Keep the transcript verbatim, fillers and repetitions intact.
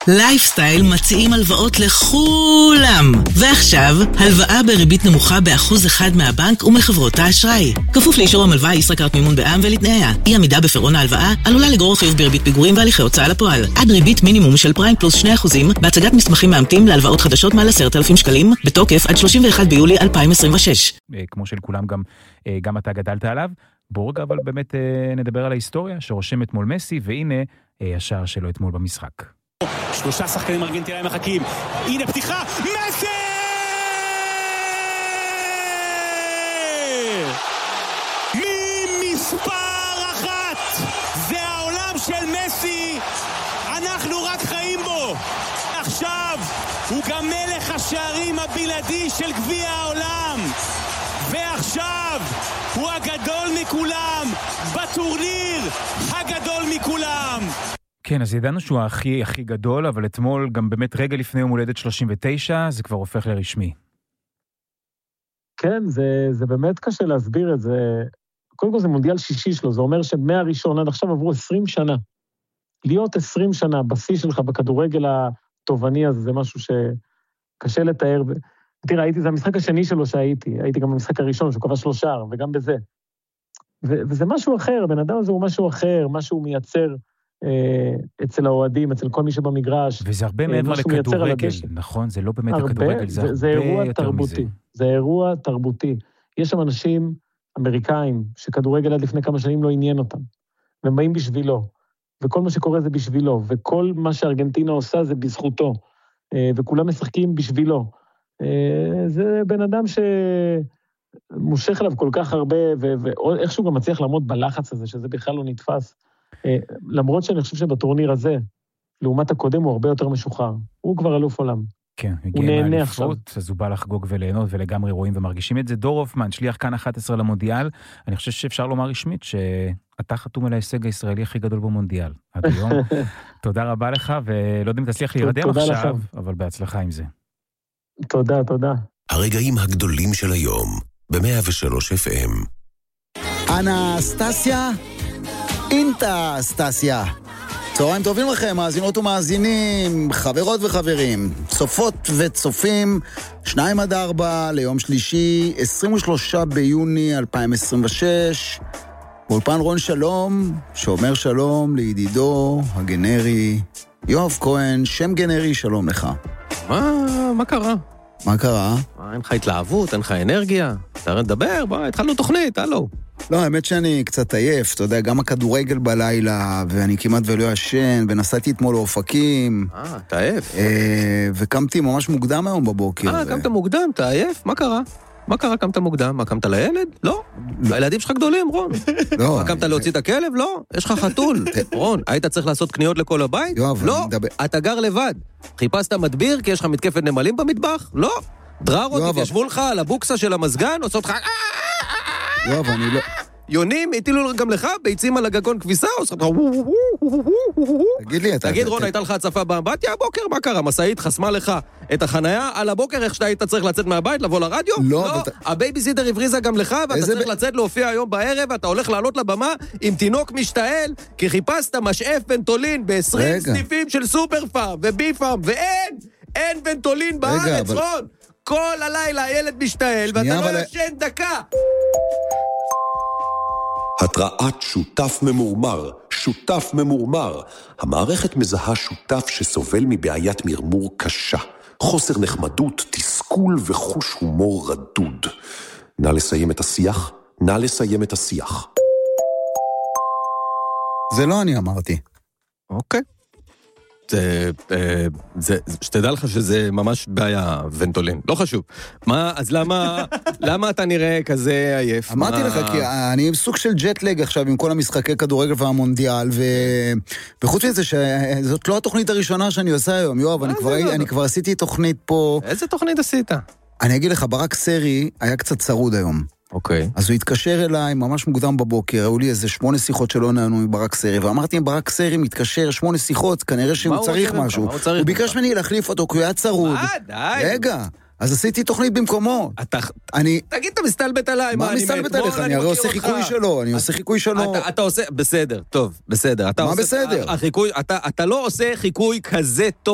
לייפסטייל מציעים הלוואות לכולם. ועכשיו, הלוואה בריבית נמוכה באחוז אחד מהבנק ומחברות האשראי. כפוף לאישור המלווה ישראכרט מימון בע"מ ולתנאיה. אי עמידה בפירעון ההלוואה עלולה לגרור חיוב בריבית פיגורים והליכי הוצאה לפועל. עד ריבית מינימום של פריים פלוס שני אחוזים בהצגת מסמכים מאמתים להלוואות חדשות מעל עשרת אלפים שקלים, בתוקף עד שלושים ואחד ביולי אלפיים עשרים ושש. כמו של כולם, גם, גם אתה גדלת עליו. בואו רגע אבל באמת נדבר על ההיסטוריה שרושם אתמול מסי, והנה השער שלו אתמול במשחק. שלושה שחקנים ארגנטינאים מחכים. הנה פתיחה, מסי! מי מספר אחת? זה העולם של מסי. אנחנו רק חיים בו. עכשיו הוא גם מלך השערים הבלעדי של גביע העולם. ועכשיו הוא הגדול מכולם בטורניר הגדול מכולם. כן, אז ידענו שהוא הכי הכי גדול, אבל אתמול גם באמת רגע לפני יום הולדת שלושים ותשע, זה כבר הופך לרשמי. כן, זה, זה באמת קשה להסביר את זה. קודם כל זה מונדיאל שישי שלו, זה אומר שמהראשון עד עכשיו עברו עשרים שנה. להיות עשרים שנה בשיא שלך בכדורגל התובעני הזה, זה משהו שקשה לתאר. תראה, הייתי, זה המשחק השני שלו שהייתי, הייתי גם במשחק הראשון, שהוא כבש שלושה, וגם בזה. ו- וזה משהו אחר, הבן אדם הזה הוא משהו אחר, משהו מייצר אה, אצל האוהדים, אצל כל מי שבמגרש. וזה הרבה מעבר לכדורגל, נכון? זה לא באמת הרבה, הכדורגל, זה, זה, זה הרבה אירוע יותר תרבותי, מזה. זה אירוע תרבותי. יש שם אנשים אמריקאים, שכדורגל עד לפני כמה שנים לא עניין אותם, והם באים בשבילו, וכל מה שקורה זה בשבילו, וכל מה שארגנטינה עושה זה בזכותו, אה, וכולם משחקים בשבילו. זה בן אדם שמושך עליו כל כך הרבה, ואיכשהו גם מצליח לעמוד בלחץ הזה, שזה בכלל לא נתפס. למרות שאני חושב שבטורניר הזה, לעומת הקודם, הוא הרבה יותר משוחרר. הוא כבר אלוף עולם. כן, הגיע מהאליפות, אז הוא בא לחגוג וליהנות, ולגמרי רואים ומרגישים את זה. דור הופמן, שליח כאן אחת עשרה למונדיאל, אני חושב שאפשר לומר רשמית, שאתה חתום על ההישג הישראלי הכי גדול במונדיאל. עד היום. תודה רבה לך, ולא יודע אם תצליח להירדם עכשיו, אבל בהצלחה עם זה. תודה, תודה. הרגעים הגדולים של היום, ב-מאה ושלוש אף אם. אנסטסיה, אינטסטסיה. צהריים טובים לכם, מאזינות ומאזינים, חברות וחברים, צופות וצופים, שניים עד ארבע ליום שלישי, עשרים ושלושה ביוני אלפיים עשרים ושש, באולפן רון שלום, שאומר שלום לידידו הגנרי, יואב כהן, שם גנרי, שלום לך. מה, מה קרה? מה קרה? מה, אין לך התלהבות, אין לך אנרגיה? אתה מדבר, בוא, התחלנו תוכנית, הלו. לא, האמת שאני קצת עייף, אתה יודע, גם הכדורגל בלילה, ואני כמעט ולא ישן, ונסעתי אתמול לאופקים. אה, אתה עייף. אה, וקמתי ממש מוקדם היום בבוקר. אה, קמת מוקדם, אתה עייף? מה קרה? מה קרה, קמת מוקדם? מה, קמת לילד? לא. הילדים שלך גדולים, רון. לא. מה, קמת להוציא את הכלב? לא. יש לך חתול. רון, היית צריך לעשות קניות לכל הבית? לא. אתה גר לבד. חיפשת מדביר כי יש לך מתקפת נמלים במטבח? לא. דררות, התיישבו לך על הבוקסה של המזגן, עושות לך... יואב, אני לא... יונים, הטילו גם לך ביצים על הגגון כביסה, עושות לך... תגיד לי, אתה... תגיד, רון, הייתה לך הצפה באמבטיה הבוקר? מה קרה? מסעית חסמה לך את החנייה על הבוקר, איך שאתה היית צריך לצאת מהבית, לבוא לרדיו? לא. הבייביסיטר הבריזה גם לך, ואתה צריך לצאת להופיע היום בערב, ואתה הולך לעלות לבמה עם תינוק משתעל, כי חיפשת משאף ונטולין ב-עשרים סניפים של סופר פארם ובי פארם, ואין, אין ונטולין בארץ, רון. כל הלילה הילד משתעל, ואתה לא ישן דקה. התראת שותף ממורמר, שותף ממורמר. המערכת מזהה שותף שסובל מבעיית מרמור קשה, חוסר נחמדות, תסכול וחוש הומור רדוד. נא לסיים את השיח, נא לסיים את השיח. זה לא אני אמרתי. אוקיי. זה, זה, שתדע לך שזה ממש בעיה, ונטולין. לא חשוב. מה, אז למה, למה אתה נראה כזה עייף? אמרתי לך, כי אני סוג של ג'טלג עכשיו עם כל המשחקי כדורגל והמונדיאל, וחוץ מזה שזאת לא התוכנית הראשונה שאני עושה היום, יואב, אני כבר עשיתי תוכנית פה. איזה תוכנית עשית? אני אגיד לך, ברק סרי היה קצת צרוד היום. אוקיי. אז הוא התקשר אליי ממש מוקדם בבוקר, היו לי איזה שמונה שיחות שלא נענו מברק סרי, ואמרתי אם ברק סרי מתקשר שמונה שיחות, כנראה שהוא צריך משהו. הוא ביקש ממני להחליף אותו, כי הוא היה צרוד. מה, די? רגע, אז עשיתי תוכנית במקומו. תגיד, אתה מסתלבט עליי. מה מסתלבט עליך? אני הרי עושה חיקוי שלו, אני עושה חיקוי שלו. אתה עושה, בסדר, טוב, בסדר. מה בסדר? אתה לא עושה חיקוי כזה טוב.